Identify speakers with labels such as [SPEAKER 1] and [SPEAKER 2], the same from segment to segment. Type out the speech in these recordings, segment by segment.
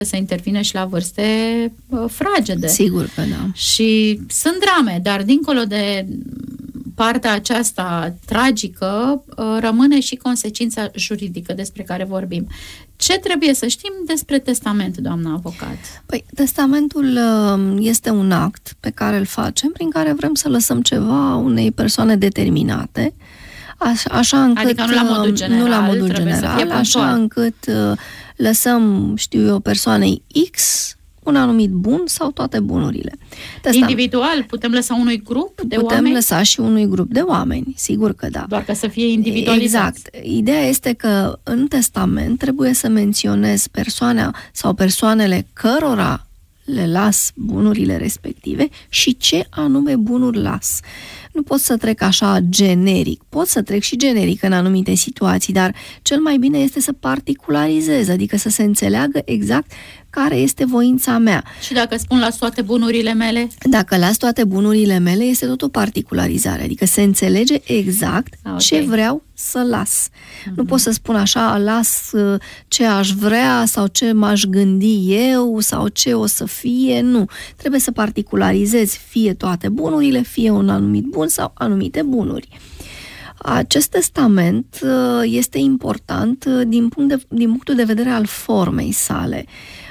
[SPEAKER 1] să intervine și la vârste fragede.
[SPEAKER 2] Sigur că da.
[SPEAKER 1] Și sunt drame, dar dincolo de partea aceasta tragică, rămâne și consecința juridică despre care vorbim. Ce trebuie să știm despre testament, doamna avocat?
[SPEAKER 2] Păi, testamentul este un act pe care îl facem, prin care vrem să lăsăm ceva unei persoane determinate, așa încât...
[SPEAKER 1] Adică nu la modul general,
[SPEAKER 2] nu la modul general, așa încât lăsăm, știu eu, persoanei X un anumit bun sau toate bunurile.
[SPEAKER 1] Individual? Putem lăsa unui grup de oameni?
[SPEAKER 2] Putem lăsa și unui grup de oameni, sigur că da.
[SPEAKER 1] Doar că să fie individualizat.
[SPEAKER 2] Exact. Ideea este că în testament trebuie să menționez persoana sau persoanele cărora le las bunurile respective și ce anume bunuri las. Nu pot să trec așa generic. Pot să trec și generic în anumite situații, dar cel mai bine este să particularizez, adică să se înțeleagă exact care este voința mea.
[SPEAKER 1] Și dacă spun las toate bunurile mele?
[SPEAKER 2] Dacă las toate bunurile mele, este tot o particularizare, adică se înțelege exact ce vreau să las. Nu pot să spun așa, las ce aș vrea sau ce m-aș gândi eu sau ce o să fie, nu. Trebuie să particularizez fie toate bunurile, fie un anumit bun sau anumite bunuri. Acest testament este important din punctul de vedere al formei sale.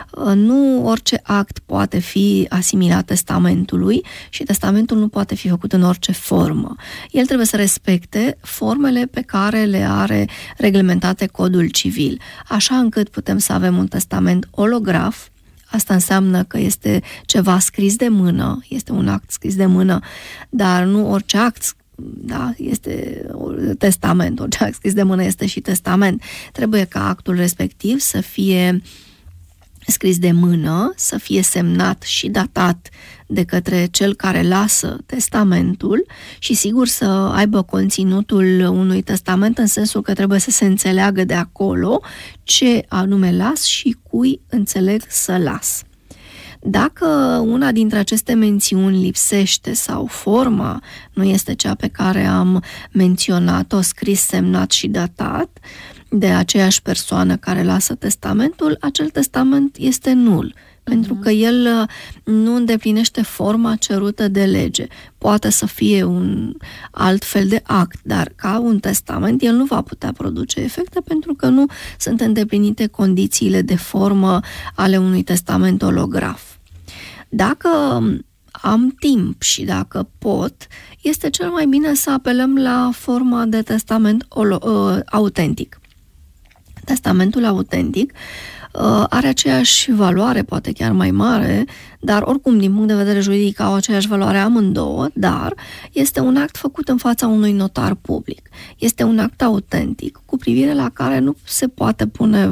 [SPEAKER 2] Nu orice act poate fi asimilat testamentului și testamentul nu poate fi făcut în orice formă. El trebuie să respecte formele pe care le are reglementate Codul Civil, așa încât putem să avem un testament olograf. Asta înseamnă că este ceva scris de mână, este un act scris de mână, dar nu orice act, da, este testament, orice act scris de mână este și testament. Trebuie ca actul respectiv să fie scris de mână, să fie semnat și datat de către cel care lasă testamentul și sigur să aibă conținutul unui testament în sensul că trebuie să se înțeleagă de acolo ce anume las și cui înțeleg să las. Dacă una dintre aceste mențiuni lipsește sau forma nu este cea pe care am menționat-o, scris, semnat și datat, de aceeași persoană care lasă testamentul, acel testament este nul, pentru că el nu îndeplinește forma cerută de lege. Poate să fie un alt fel de act, dar ca un testament el nu va putea produce efecte pentru că nu sunt îndeplinite condițiile de formă ale unui testament olograf. Dacă am timp și dacă pot, este cel mai bine să apelăm la forma de testament autentic. Testamentul autentic are aceeași valoare, poate chiar mai mare, dar oricum din punct de vedere juridic au aceeași valoare amândouă, dar este un act făcut în fața unui notar public. Este un act autentic cu privire la care nu se poate pune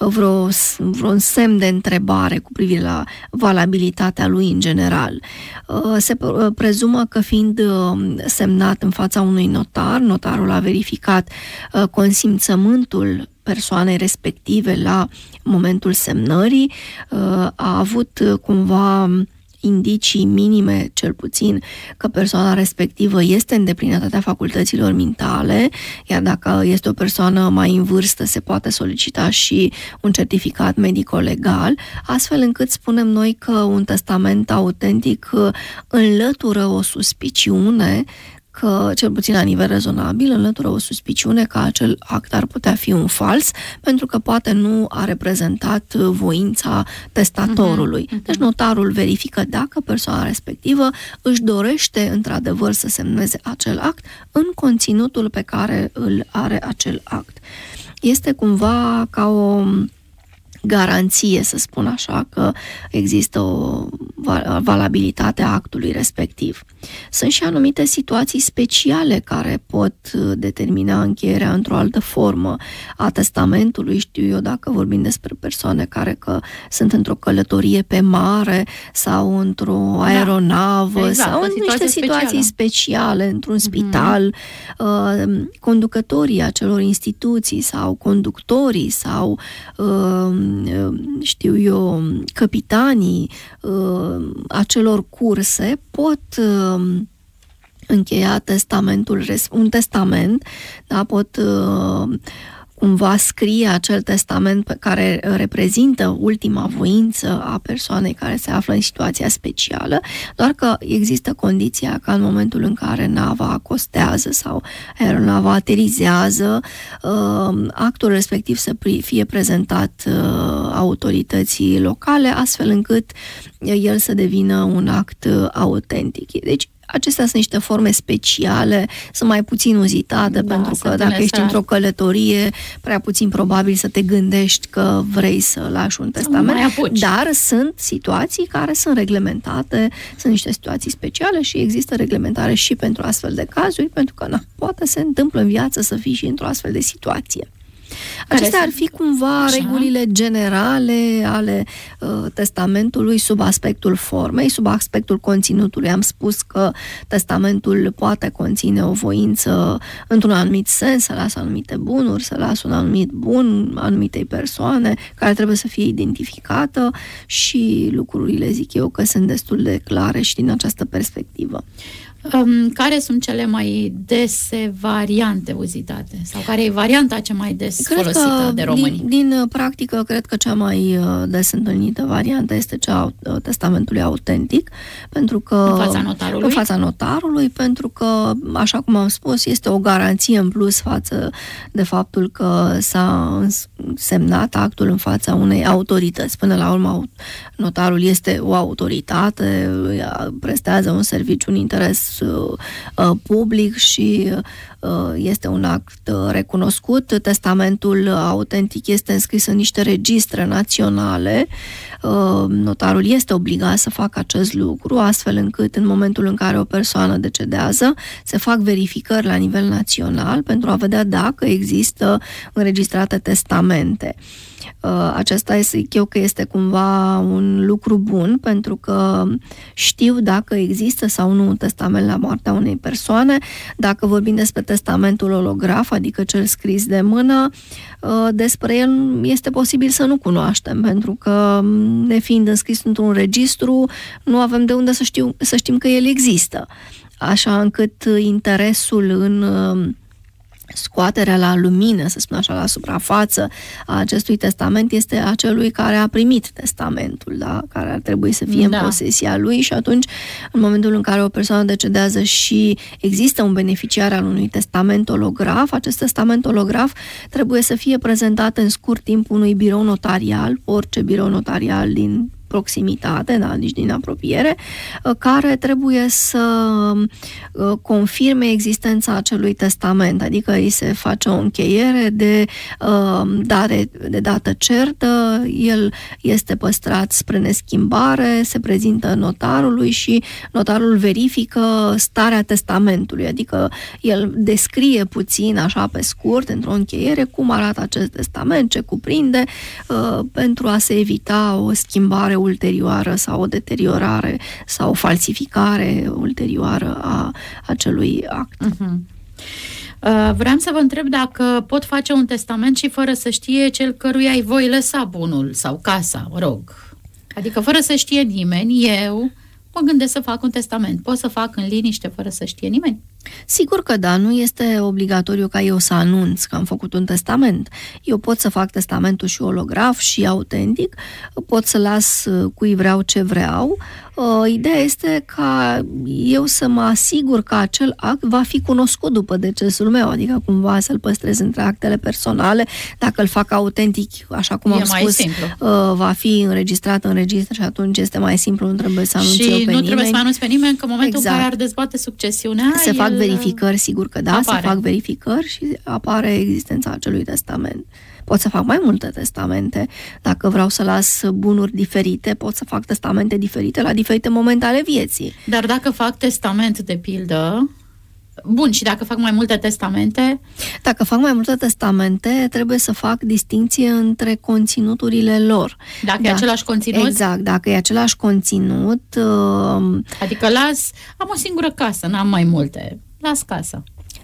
[SPEAKER 2] vreun semn de întrebare cu privire la valabilitatea lui în general. Se prezumă că fiind semnat în fața unui notar, notarul a verificat consimțământul persoanei respective la momentul semnării, a avut cumva indicii minime, cel puțin, că persoana respectivă este în deplinătatea facultăților mentale, iar dacă este o persoană mai în vârstă, se poate solicita și un certificat medico-legal, astfel încât spunem noi că un testament autentic înlătură o suspiciune că, cel puțin la nivel rezonabil, înlătură o suspiciune că acel act ar putea fi un fals, pentru că poate nu a reprezentat voința testatorului. Deci notarul verifică dacă persoana respectivă își dorește într-adevăr să semneze acel act în conținutul pe care îl are acel act. Este cumva ca o garanție, să spun așa, că există o valabilitate a actului respectiv. Sunt și anumite situații speciale care pot determina încheierea într-o altă formă a testamentului. Știu eu, dacă vorbim despre persoane care sunt într-o călătorie pe mare sau într-o aeronavă, exact, sau în niște situații speciale, într-un spital, conducătorii acelor instituții sau conductorii sau știu eu, capitanii acelor curse pot încheia un testament, da, pot cumva scrie acel testament pe care reprezintă ultima voință a persoanei care se află în situația specială, doar că există condiția ca în momentul în care nava acostează sau aeronava aterizează, actul respectiv să fie prezentat autorității locale, astfel încât el să devină un act autentic. Deci, acestea sunt niște forme speciale, sunt mai puțin uzitate, pentru că dacă ești într-o călătorie, prea puțin probabil să te gândești că vrei să lași un testament, dar sunt situații care sunt reglementate, sunt niște situații speciale și există reglementare și pentru astfel de cazuri, pentru că poate se întâmplă în viață să fii și într-o astfel de situație. Acestea ar fi cumva regulile generale ale testamentului sub aspectul formei, sub aspectul conținutului. Am spus că testamentul poate conține o voință într-un anumit sens, să lasă anumite bunuri, să lasă un anumit bun anumitei persoane care trebuie să fie identificată și lucrurile, zic eu, că sunt destul de clare și din această perspectivă.
[SPEAKER 1] Care sunt cele mai dese variante uzitate? Sau care e varianta cea mai des folosită de români?
[SPEAKER 2] Din practică, cred că cea mai des întâlnită variantă este cea a testamentului autentic, pentru că
[SPEAKER 1] în fața notarului?
[SPEAKER 2] În fața notarului, pentru că, așa cum am spus, este o garanție în plus față de faptul că s-a semnat actul în fața unei autorități. Până la urmă, notarul este o autoritate, prestează un serviciu, un interes public și este un act recunoscut. Testamentul autentic este înscris în niște registre naționale. Notarul este obligat să facă acest lucru, astfel încât în momentul în care o persoană decedează, se fac verificări la nivel național pentru a vedea dacă există înregistrate testamente. Acesta zic eu că este cumva un lucru bun, pentru că știu dacă există sau nu un testament la moartea unei persoane. Dacă vorbim despre testamentul holograf, adică cel scris de mână, despre el este posibil să nu cunoaștem, pentru că, nefiind înscris într-un registru, nu avem de unde să știm că el există. Așa încât interesul în scoaterea la lumină, să spun așa, la suprafață a acestui testament este a celui care a primit testamentul, da? Care ar trebui să fie în posesia lui, și atunci, în momentul în care o persoană decedează și există un beneficiar al unui testament holograf, acest testament holograf trebuie să fie prezentat în scurt timp unui birou notarial, orice birou notarial din proximitate, da, deci din apropiere, care trebuie să confirme existența acelui testament, adică îi se face o încheiere de dată certă, el este păstrat spre neschimbare, se prezintă notarului și notarul verifică starea testamentului, adică el descrie puțin, așa pe scurt, într-o încheiere, cum arată acest testament, ce cuprinde, pentru a se evita o schimbare ulterioară sau o deteriorare sau o falsificare ulterioară a acelui act.
[SPEAKER 1] Vreau să vă întreb dacă pot face un testament și fără să știe cel căruia îi voi lăsa bunul sau casa, rog. Adică fără să știe nimeni, eu mă gândesc să fac un testament. Pot să fac în liniște fără să știe nimeni?
[SPEAKER 2] Sigur că da, nu este obligatoriu ca eu să anunț că am făcut un testament. Eu pot să fac testamentul și holograf și autentic, pot să las cui vreau ce vreau. Ideea este ca eu să mă asigur că acel act va fi cunoscut după decesul meu, adică cumva să-l păstrez între actele personale. Dacă îl fac autentic, așa cum am spus, va fi înregistrat în registru și atunci este mai simplu, nu trebuie să anunț eu pe nimeni.
[SPEAKER 1] Și nu trebuie să anunț pe nimeni că în momentul în care ar dezbate succesiunea,
[SPEAKER 2] se fac verificări, sigur că da, se fac verificări și apare existența acelui testament. Pot să fac mai multe testamente. Dacă vreau să las bunuri diferite, pot să fac testamente diferite la diferite momente ale vieții.
[SPEAKER 1] Dar dacă fac testament, de pildă, bun, și dacă fac mai multe testamente?
[SPEAKER 2] Dacă fac mai multe testamente, trebuie să fac distinție între conținuturile lor.
[SPEAKER 1] Dacă e același conținut?
[SPEAKER 2] Exact, dacă e același conținut.
[SPEAKER 1] Adică am o singură casă, n-am mai multe. Las casa.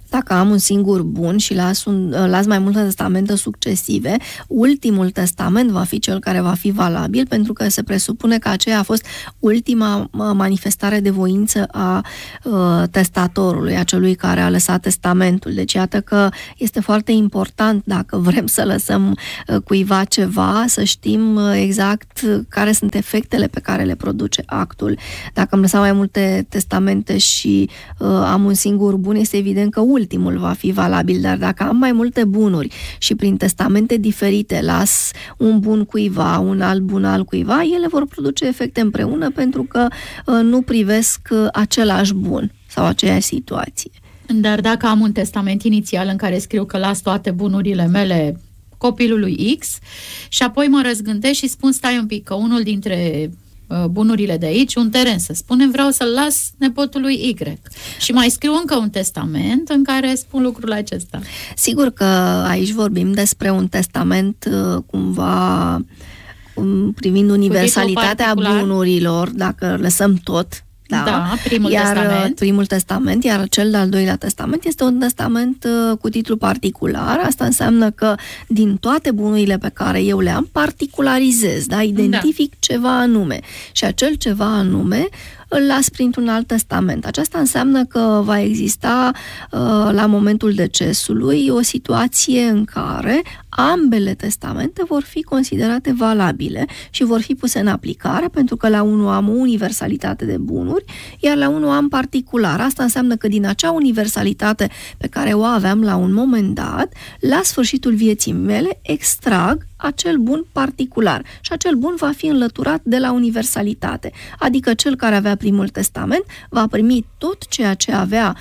[SPEAKER 2] Dacă am un singur bun și las mai multe testamente succesive, ultimul testament va fi cel care va fi valabil, pentru că se presupune că aceea a fost ultima manifestare de voință a testatorului, a celui care a lăsat testamentul. Deci iată că este foarte important, dacă vrem să lăsăm cuiva ceva, să știm exact care sunt efectele pe care le produce actul. Dacă am lăsat mai multe testamente și am un singur bun, este evident că ultimul va fi valabil, dar dacă am mai multe bunuri și prin testamente diferite las un bun cuiva, un alt bun al cuiva, ele vor produce efecte împreună pentru că nu privesc același bun sau aceeași situație.
[SPEAKER 1] Dar dacă am un testament inițial în care scriu că las toate bunurile mele copilului X și apoi mă răzgândesc și spun stai un pic că unul dintre bunurile de aici, un teren, să spunem, vreau să-l las nepotului Y. Și mai scriu încă un testament în care spun lucrul acesta.
[SPEAKER 2] Sigur că aici vorbim despre un testament cumva privind universalitatea bunurilor, dacă lăsăm tot.
[SPEAKER 1] Da, primul
[SPEAKER 2] testament, iar cel de-al doilea testament este un testament cu titlu particular. Asta înseamnă că din toate bunurile pe care eu le am, particularizez, identific ceva anume. Și acel ceva anume îl las printr-un alt testament. Aceasta înseamnă că va exista la momentul decesului o situație în care ambele testamente vor fi considerate valabile și vor fi puse în aplicare, pentru că la unul am o universalitate de bunuri, iar la unul am particular. Asta înseamnă că din acea universalitate pe care o aveam la un moment dat, la sfârșitul vieții mele, extrag acel bun particular și acel bun va fi înlăturat de la universalitate. Adică cel care avea primul testament va primi tot ceea ce avea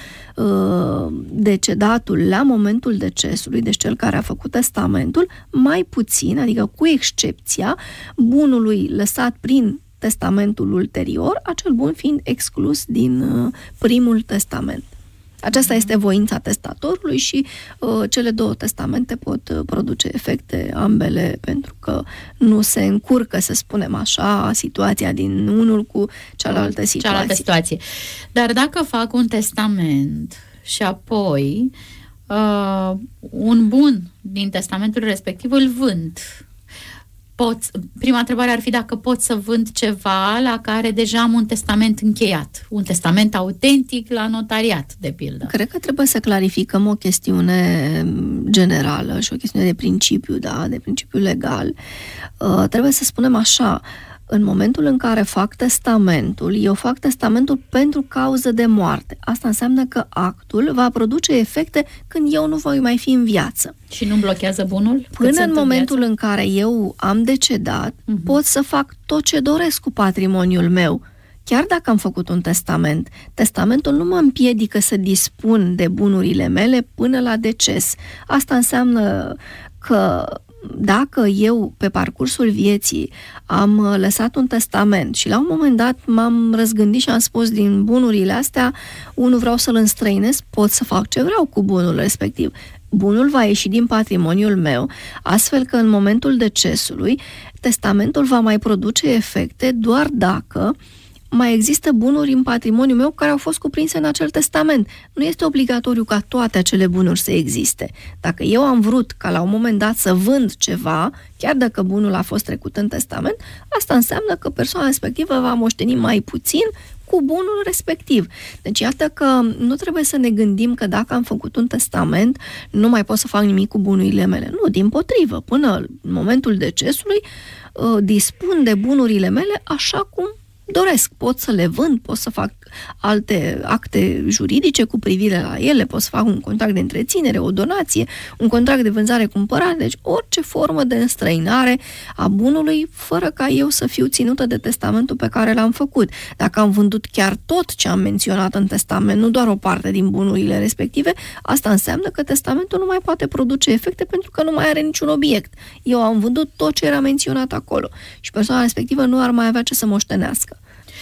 [SPEAKER 2] decedatul la momentul decesului, deci cel care a făcut testamentul, mai puțin, adică cu excepția bunului lăsat prin testamentul ulterior, acel bun fiind exclus din primul testament. Aceasta este voința testatorului și cele două testamente pot produce efecte ambele, pentru că nu se încurcă, să spunem așa, situația din unul cu cealaltă situație.
[SPEAKER 1] Dar dacă fac un testament și apoi un bun din testamentul respectiv îl vând, prima întrebare ar fi dacă pot să vând ceva la care deja am un testament încheiat, un testament autentic la notariat, de pildă.
[SPEAKER 2] Cred că trebuie să clarificăm o chestiune generală și o chestiune de principiu, de principiu legal. Trebuie să spunem așa: în momentul în care fac testamentul, eu fac testamentul pentru cauză de moarte. Asta înseamnă că actul va produce efecte când eu nu voi mai fi în viață.
[SPEAKER 1] Și nu blochează bunul?
[SPEAKER 2] Până în momentul în care eu am decedat, pot să fac tot ce doresc cu patrimoniul meu. Chiar dacă am făcut un testament, testamentul nu mă împiedică să dispun de bunurile mele până la deces. Asta înseamnă că dacă eu, pe parcursul vieții, am lăsat un testament și la un moment dat m-am răzgândit și am spus din bunurile astea, unul vreau să-l înstrăinez, pot să fac ce vreau cu bunul respectiv. Bunul va ieși din patrimoniul meu, astfel că în momentul decesului, testamentul va mai produce efecte doar dacă mai există bunuri în patrimoniul meu care au fost cuprinse în acel testament. Nu este obligatoriu ca toate acele bunuri să existe. Dacă eu am vrut ca la un moment dat să vând ceva, chiar dacă bunul a fost trecut în testament, asta înseamnă că persoana respectivă va moșteni mai puțin cu bunul respectiv. Deci iată că nu trebuie să ne gândim că dacă am făcut un testament, nu mai pot să fac nimic cu bunurile mele. Nu, dimpotrivă, până în momentul decesului dispun de bunurile mele așa cum doresc. Pot să le vând, pot să fac alte acte juridice cu privire la ele, pot să fac un contract de întreținere, o donație, un contract de vânzare-cumpărare, deci orice formă de înstrăinare a bunului, fără ca eu să fiu ținută de testamentul pe care l-am făcut. Dacă am vândut chiar tot ce am menționat în testament, nu doar o parte din bunurile respective, asta înseamnă că testamentul nu mai poate produce efecte pentru că nu mai are niciun obiect. Eu am vândut tot ce era menționat acolo și persoana respectivă nu ar mai avea ce să moștenească.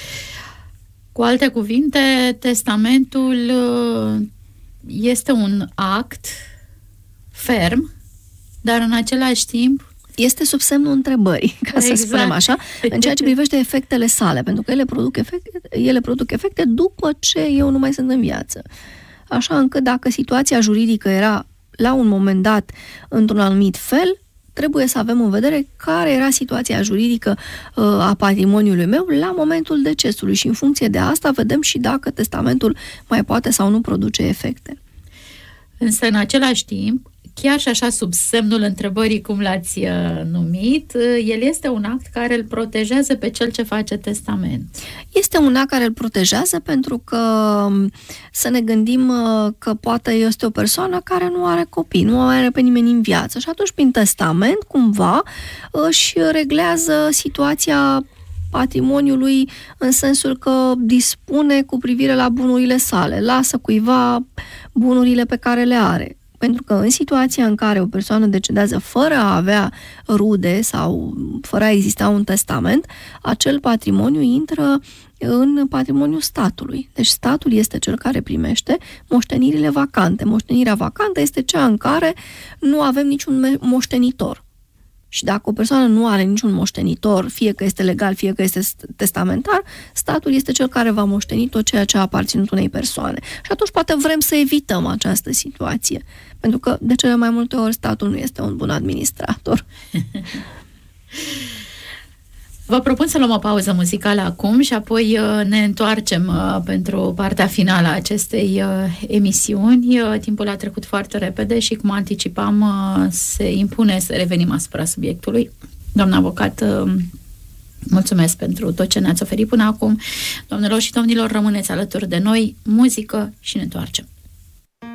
[SPEAKER 1] Cu alte cuvinte, testamentul este un act ferm, dar în același timp
[SPEAKER 2] este sub semnul întrebării, ca să spunem așa, în ceea ce privește efectele sale, pentru că ele produc efecte după ce eu nu mai sunt în viață. așa încât dacă situația juridică era la un moment dat într-un anumit fel, trebuie să avem în vedere care era situația juridică a patrimoniului meu la momentul decesului și în funcție de asta vedem și dacă testamentul mai poate sau nu produce efecte.
[SPEAKER 1] Însă, în același timp, chiar și așa sub semnul întrebării cum l-ați numit, el este un act care îl protejează pe cel ce face testament.
[SPEAKER 2] Este un act care îl protejează pentru că să ne gândim că poate este o persoană care nu are copii, nu are pe nimeni în viață și atunci prin testament cumva își reglează situația patrimoniului în sensul că dispune cu privire la bunurile sale, lasă cuiva bunurile pe care le are. Pentru că în situația în care o persoană decedează fără a avea rude sau fără a exista un testament, acel patrimoniu intră în patrimoniul statului. Deci statul este cel care primește moștenirile vacante. Moștenirea vacantă este cea în care nu avem niciun moștenitor. Și dacă o persoană nu are niciun moștenitor, fie că este legal, fie că este testamentar, statul este cel care va moșteni tot ceea ce a aparținut unei persoane. Și atunci poate vrem să evităm această situație. Pentru că de cele mai multe ori statul nu este un bun administrator.
[SPEAKER 1] Vă propun să luăm o pauză muzicală acum și apoi ne întoarcem pentru partea finală a acestei emisiuni. Timpul a trecut foarte repede și, cum anticipam, se impune să revenim asupra subiectului. Doamna avocat, mulțumesc pentru tot ce ne-ați oferit până acum. Doamnelor și domnilor, rămâneți alături de noi, muzică și ne întoarcem.